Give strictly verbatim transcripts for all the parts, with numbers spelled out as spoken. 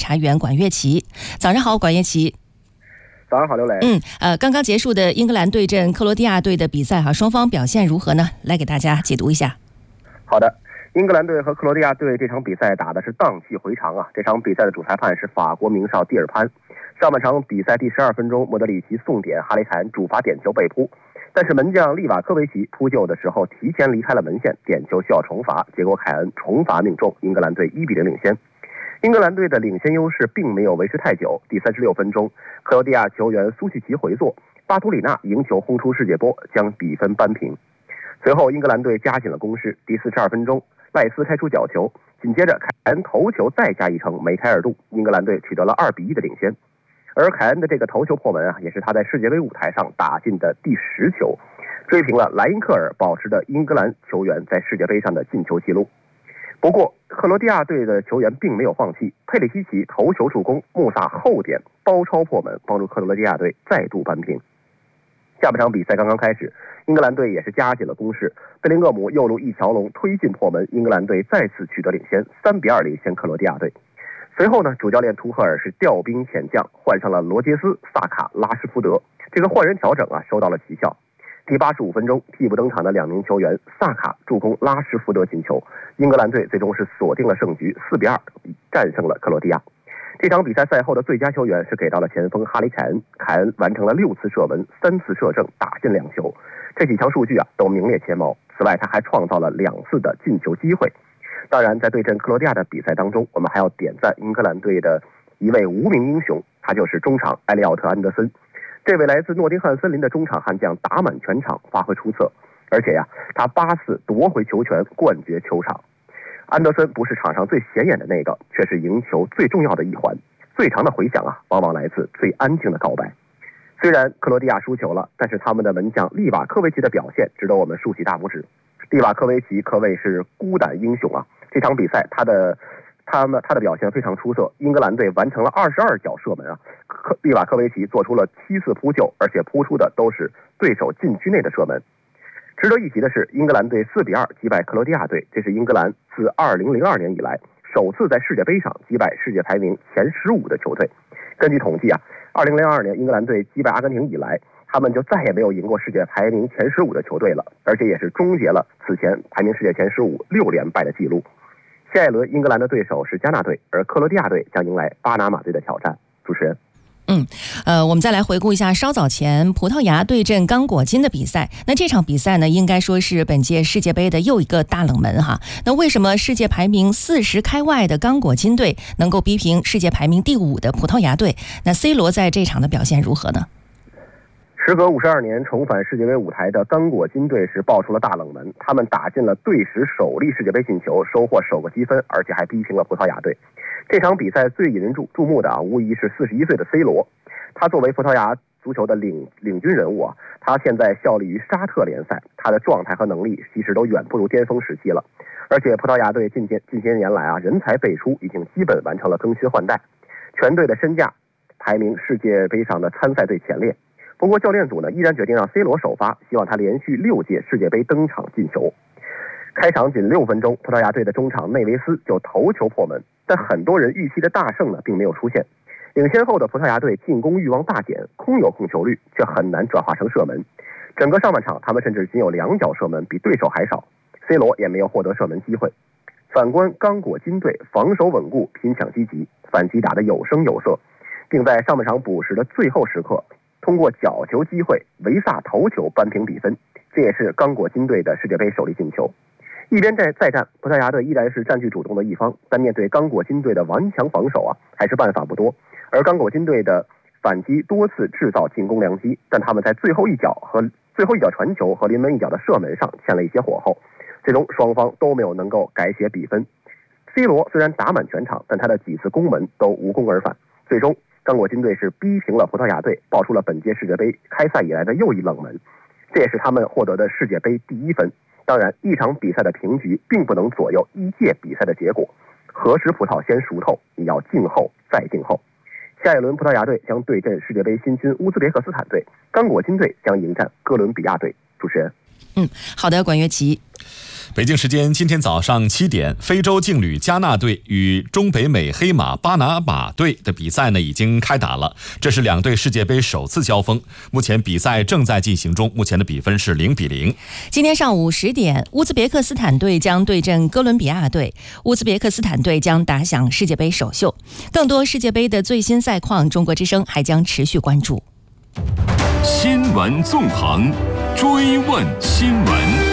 查员管乐琪。早上好，管乐琪。 早上好，刘磊。 嗯，呃，刚刚结束的英格兰对阵克罗地亚队的比赛哈，双方表现如何呢？来给大家解读一下。 好的，英格兰队和克罗地亚队这场比赛打的是荡气回肠啊！这场比赛的主裁判是法国名哨蒂尔潘。上半场比赛第十二分钟，莫德里奇送点，哈里凯恩主罚点球被扑，但是门将利瓦科维奇扑救的时候提前离开了门线，点球需要重罚，结果凯恩重罚命中，英格兰队一比零领先。英格兰队的领先优势并没有维持太久，第三十六分钟，克罗地亚球员苏契奇回做，巴图里纳迎球轰出世界波，将比分扳平。随后英格兰队加紧了攻势，第四十二分钟，赖斯开出角球，紧接着凯恩头球再加一城，梅开二度，英格兰队取得了二比一的领先。而凯恩的这个头球破门啊，也是他在世界杯舞台上打进的第十球，追平了莱因克尔保持的英格兰球员在世界杯上的进球记录。不过克罗地亚队的球员并没有放弃，佩里西奇头球助攻，穆萨后点包抄破门，帮助克罗地亚队再度扳平。下半场比赛刚刚开始，英格兰队也是加紧了攻势，贝林厄姆右路一条龙推进破门，英格兰队再次取得领先，三比二领先克罗地亚队。随后呢，主教练图赫尔是调兵遣将，换上了罗杰斯、萨卡、拉什福德，这个换人调整啊收到了奇效。第八十五分钟，替补登场的两名球员萨卡助攻拉什福德进球，英格兰队最终是锁定了胜局，四比二战胜了克罗地亚。这场比赛赛后的最佳球员是给到了前锋哈里凯恩，凯恩完成了六次射门，三次射正，打进两球，这几项数据啊都名列前茅。此外，他还创造了两次的进球机会。当然，在对阵克罗地亚的比赛当中，我们还要点赞英格兰队的一位无名英雄，他就是中场埃利奥特·安德森。这位来自诺丁汉森林的中场悍将打满全场，发挥出色，而且呀，他八次夺回球权，冠绝球场。安德森不是场上最显眼的那个，却是赢球最重要的一环。最长的回响啊，往往来自最安静的告白。虽然克罗地亚输球了，但是他们的门将利瓦科维奇的表现值得我们竖起大拇指。利瓦科维奇可谓是孤胆英雄啊！这场比赛他的他们他的表现非常出色，英格兰队完成了二十二脚射门啊，利瓦科维奇做出了七次扑救，而且扑出的都是对手禁区内的射门。值得一提的是，英格兰队四比二击败克罗地亚队，这是英格兰自二零零二年以来首次在世界杯上击败世界排名前十五的球队。根据统计啊，二零零二年英格兰队击败阿根廷以来，他们就再也没有赢过世界排名前十五的球队了，而且也是终结了此前排名世界前十五六连败的记录。下一轮英格兰的对手是加纳队，而克罗地亚队将迎来巴拿马队的挑战。主持人。 嗯，呃，我们再来回顾一下稍早前葡萄牙对阵刚果金的比赛。那这场比赛呢，应该说是本届世界杯的又一个大冷门哈。那为什么世界排名四十开外的刚果金队能够逼平世界排名第五的葡萄牙队？那 C 罗在这场的表现如何呢？ 时隔五十二年重返世界杯舞台的刚果金队是爆出了大冷门，他们打进了队史首粒世界杯进球，收获首个积分，而且还逼平了葡萄牙队。这场比赛最引人注注目的啊，无疑是四十一岁的 C 罗。他作为葡萄牙足球的领领军人物啊，他现在效力于沙特联赛，他的状态和能力其实都远不如巅峰时期了。而且葡萄牙队近些近些年来啊，人才辈出，已经基本完成了更新换代，全队的身价排名世界杯上的参赛队前列。不过教练组呢，依然决定让 C 罗首发，希望他连续六届世界杯登场进球。开场仅六分钟，葡萄牙队的中场内维斯就头球破门，但很多人预期的大胜呢，并没有出现。领先后的葡萄牙队进攻欲望大减，空有控球率，却很难转化成射门。整个上半场，他们甚至仅有两脚射门，比对手还少。C 罗也没有获得射门机会。反观刚果金队，防守稳固，拼抢积极，反击打得有声有色，并在上半场补时的最后时刻，通过角球机会，维萨头球扳平比分，这也是刚果金队的世界杯首粒进球。一边在再战，葡萄牙队依然是占据主动的一方，但面对刚果金队的顽强防守啊，还是办法不多。而刚果金队的反击多次制造进攻良机，但他们在最后一脚和最后一脚传球和临门一脚的射门上欠了一些火候，最终双方都没有能够改写比分。C 罗虽然打满全场，但他的几次攻门都无功而返，最终刚果金队是逼平了葡萄牙队，爆出了本届世界杯开赛以来的又一冷门，这也是他们获得的世界杯第一分。当然，一场比赛的平局并不能左右一届比赛的结果，何时葡萄先熟透，你要静候再静候。下一轮葡萄牙队将对阵世界杯新军乌兹别克斯坦队，刚果金队将迎战哥伦比亚队。主持人。 嗯，好的，管乐琪。 北京时间今天早上七点，非洲劲旅加纳队与中北美黑马巴拿马队的比赛呢已经开打了，这是两队世界杯首次交锋。目前比赛正在进行中，目前的比分是零比零。 今天上午十点，乌兹别克斯坦队将对阵哥伦比亚队，乌兹别克斯坦队将打响世界杯首秀。更多世界杯的最新赛况，中国之声还将持续关注。 新闻纵横，追问新闻。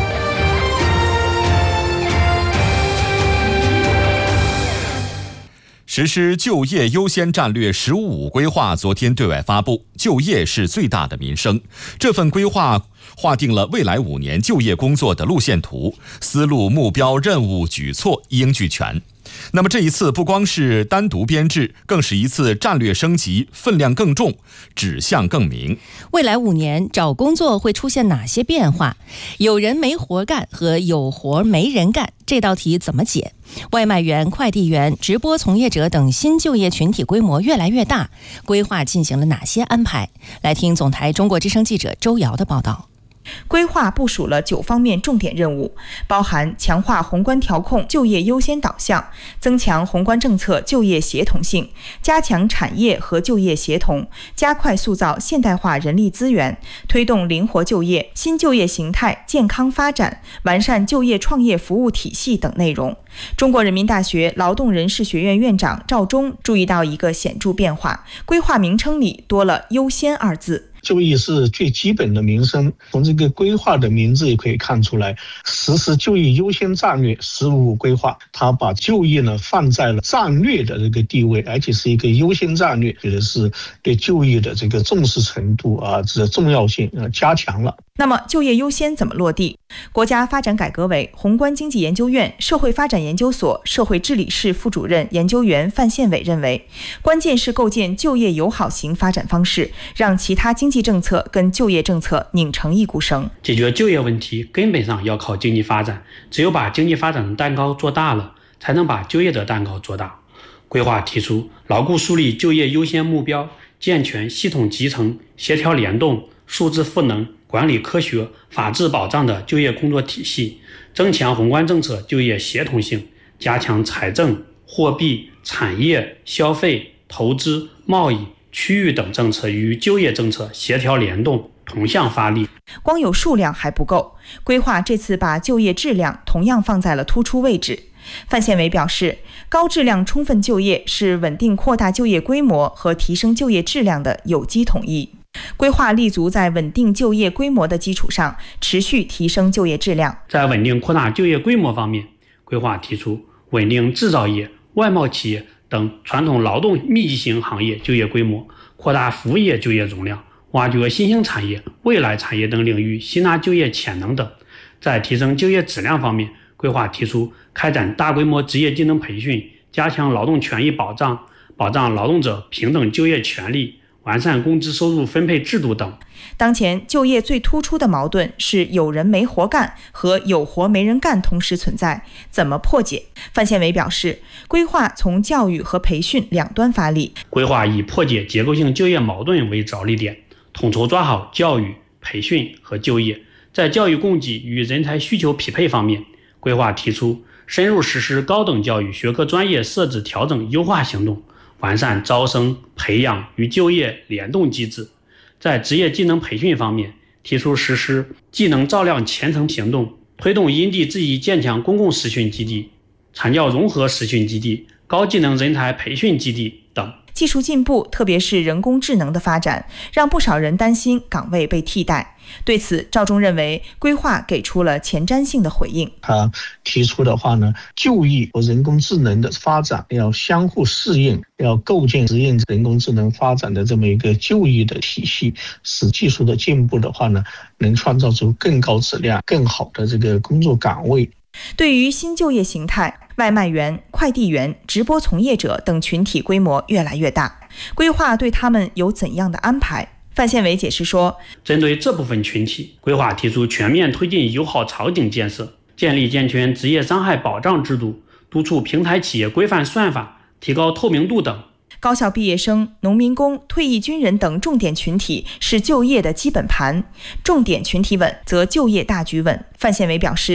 实施就业优先战略“十五五”规划昨天对外发布，就业是最大的民生。这份规划划定了未来五年就业工作的路线图，思路、目标、任务、举措一应俱全。那么这一次不光是单独编制，更是一次战略升级，分量更重，指向更明。 未来五年找工作会出现哪些变化？有人没活干和有活没人干，这道题怎么解？外卖员、快递员、直播从业者等新就业群体规模越来越大，规划进行了哪些安排？来听总台中国之声记者周瑶的报道。 规划部署了九方面重点任务，包含强化宏观调控就业优先导向，增强宏观政策就业协同性，加强产业和就业协同，加快塑造现代化人力资源，推动灵活就业、新就业形态健康发展，完善就业创业服务体系等内容。中国人民大学劳动人事学院院长赵忠注意到一个显著变化，规划名称里多了“优先”二字。 就业是最基本的民生，从这个规划的名字也可以看出来，实施就业优先战略“十五五”规划，它把就业呢放在了战略的这个地位，而且是一个优先战略，觉得是对就业的这个重视程度啊，这重要性啊加强了。 那么就业优先怎么落地？国家发展改革委宏观经济研究院社会发展研究所社会治理室副主任研究员范宪伟认为，关键是构建就业友好型发展方式，让其他经济政策跟就业政策拧成一股绳。 解决就业问题根本上要靠经济发展，只有把经济发展的蛋糕做大了，才能把就业的蛋糕做大。规划提出牢固树立就业优先目标，健全系统集成、协调联动、数字赋能、管理科学、法治保障的就业工作体系，增强宏观政策就业协同性，加强财政、货币、产业、消费、投资、贸易、区域等政策与就业政策协调联动，同向发力。 光有数量还不够，规划这次把就业质量同样放在了突出位置。范宪伟表示，高质量充分就业是稳定扩大就业规模和提升就业质量的有机统一。规划立足在稳定就业规模的基础上，持续提升就业质量。 在稳定扩大就业规模方面，规划提出稳定制造业、外贸企业等传统劳动密集型行业就业规模，扩大服务业就业容量，挖掘新兴产业、未来产业等领域吸纳就业潜能等。在提升就业质量方面，规划提出开展大规模职业技能培训，加强劳动权益保障，保障劳动者平等就业权利，完善工资收入分配制度等。 当前就业最突出的矛盾是有人没活干和有活没人干同时存在，怎么破解？范宪伟表示，规划从教育和培训两端发力， 规划以破解结构性就业矛盾为着力点，统筹抓好教育、培训和就业。在教育供给与人才需求匹配方面，规划提出深入实施高等教育学科专业设置调整优化行动，完善招生、培养与就业联动机制。在职业技能培训方面，提出实施技能照亮前程行动，推动因地制宜建强公共实训基地、产教融合实训基地、高技能人才培训基地等。 技术进步，特别是人工智能的发展，让不少人担心岗位被替代。对此，赵忠认为规划给出了前瞻性的回应。 他提出的话呢，就业和人工智能的发展要相互适应，要构建适应人工智能发展的这么一个就业的体系，使技术的进步的话呢，能创造出更高质量、更好的这个工作岗位。 对于新就业形态，外卖员、快递员、直播从业者等群体规模越来越大，规划对他们有怎样的安排？范宪伟解释说， 针对这部分群体，规划提出全面推进友好场景建设，建立健全职业伤害保障制度，督促平台企业规范算法，提高透明度等。 高校毕业生、农民工、退役军人等重点群体是就业的基本盘，重点群体稳则就业大局稳。范宪伟表示，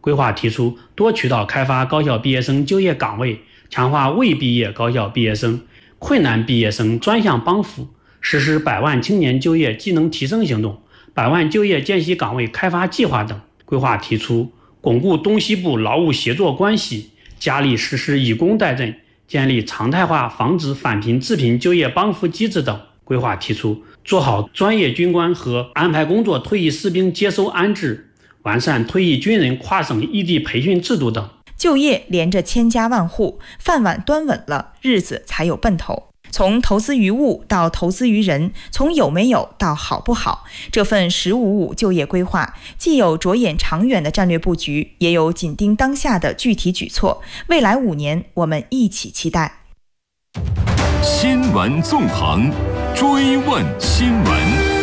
规划提出多渠道开发高校毕业生就业岗位，强化未毕业高校毕业生、困难毕业生专项帮扶，实施百万青年就业技能提升行动、百万就业见习岗位开发计划等。规划提出巩固东西部劳务协作关系，加力实施以工代赈，建立常态化防止返贫致贫就业帮扶机制等。规划提出做好专业军官和安排工作退役士兵接收安置，完善退役军人跨省异地培训制度等。 就业连着千家万户，饭碗端稳了，日子才有奔头。从投资于物到投资于人，从有没有到好不好，这份十五五就业规划既有着眼长远的战略布局，也有紧盯当下的具体举措。未来五年，我们一起期待。 新闻纵横，追问新闻。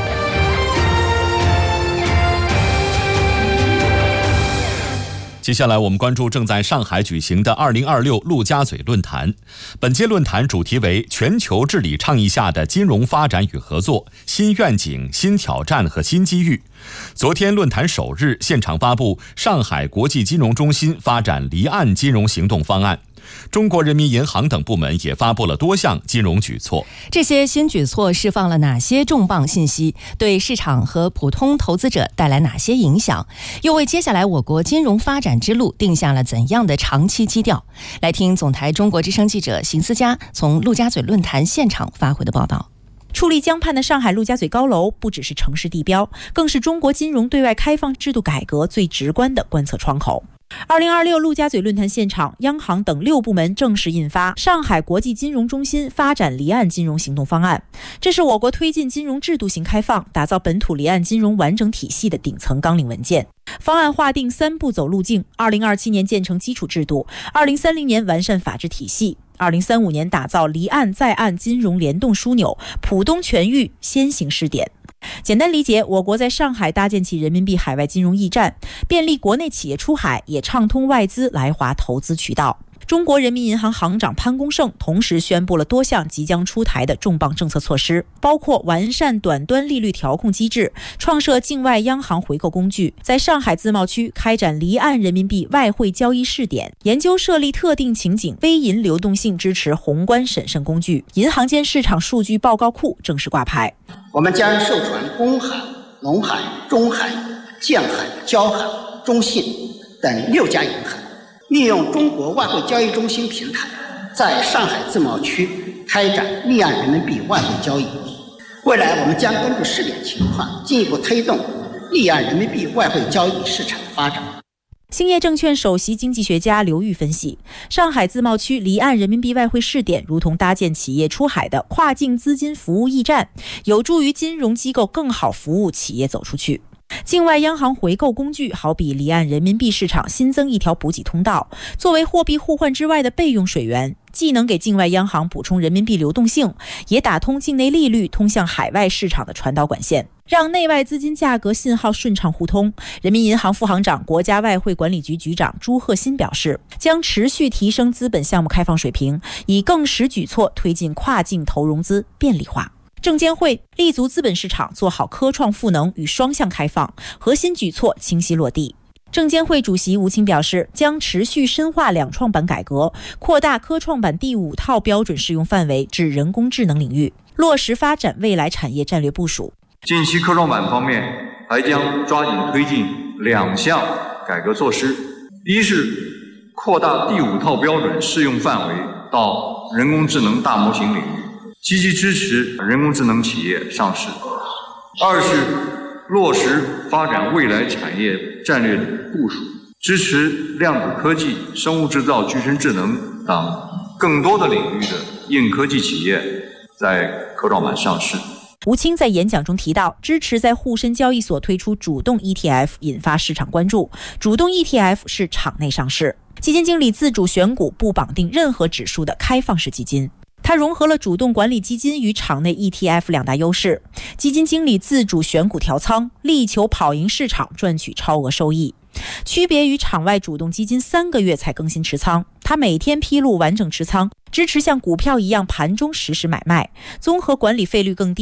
接下来我们关注正在上海举行的二零二六陆家嘴论坛。本届论坛主题为全球治理倡议下的金融发展与合作，新愿景、新挑战和新机遇。昨天论坛首日，现场发布上海国际金融中心发展离岸金融行动方案。中国人民银行等部门也发布了多项金融举措。 这些新举措释放了哪些重磅信息？对市场和普通投资者带来哪些影响？又为接下来我国金融发展之路定下了怎样的长期基调？来听总台中国之声记者邢思佳从陆家嘴论坛现场发回的报道。 矗立江畔的上海陆家嘴高楼，不只是城市地标，更是中国金融对外开放制度改革最直观的观测窗口。二零二六陆家嘴论坛现场，央行等六部门正式印发《上海国际金融中心发展离岸金融行动方案》，这是我国推进金融制度型开放、打造本土离岸金融完整体系的顶层纲领文件。方案划定三步走路径：二零二七年建成基础制度，二零三零年完善法治体系，二零三五年打造离岸在岸金融联动枢纽，浦东全域先行试点。简单理解，我国在上海搭建起人民币海外金融驿站，便利国内企业出海，也畅通外资来华投资渠道。中国人民银行行长潘功胜同时宣布了多项即将出台的重磅政策措施，包括完善短端利率调控机制，创设境外央行回购工具，在上海自贸区开展离岸人民币外汇交易试点，研究设立特定情景微银流动性支持宏观审慎工具，银行间市场数据报告库正式挂牌。 我们将授权公海、农海、中海、建海、交海、中信等六家银行，利用中国外汇交易中心平台，在上海自贸区开展离岸人民币外汇交易。未来我们将根据试点情况，进一步推动离岸人民币外汇交易市场的发展。 兴业证券首席经济学家刘玉分析，上海自贸区离岸人民币外汇试点如同搭建企业出海的跨境资金服务驿站，有助于金融机构更好服务企业走出去。境外央行回购工具好比离岸人民币市场新增一条补给通道，作为货币互换之外的备用水源，既能给境外央行补充人民币流动性，也打通境内利率通向海外市场的传导管线，让内外资金价格信号顺畅互通。人民银行副行长、国家外汇管理局局长朱鹤新表示，将持续提升资本项目开放水平，以更实举措推进跨境投融资便利化。证监会立足资本市场，做好科创赋能与双向开放，核心举措清晰落地。证监会主席吴清表示，将持续深化两创板改革，扩大科创板第五套标准适用范围至人工智能领域，落实发展未来产业战略部署。 近期科创板方面，还将抓紧推进两项改革措施，一是扩大第五套标准适用范围到人工智能大模型领域，积极支持人工智能企业上市；二是落实发展未来产业战略部署，支持量子科技、生物制造、具身智能等更多的领域的硬科技企业在科创板上市。 吴清在演讲中提到，支持在沪深交易所推出主动 E T F， 引发市场关注。主动 E T F 是场内上市，基金经理自主选股，不绑定任何指数的开放式基金。它融合了主动管理基金与场内 E T F 两大优势，基金经理自主选股调仓，力求跑赢市场，赚取超额收益。区别于场外主动基金三个月才更新持仓，它每天披露完整持仓，支持像股票一样盘中实时买卖，综合管理费率更低。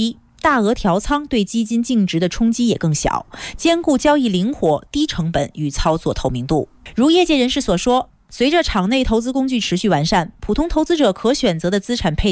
大额调仓对基金净值的冲击也更小，兼顾交易灵活、低成本与操作透明度。如业界人士所说，随着场内投资工具持续完善，普通投资者可选择的资产配置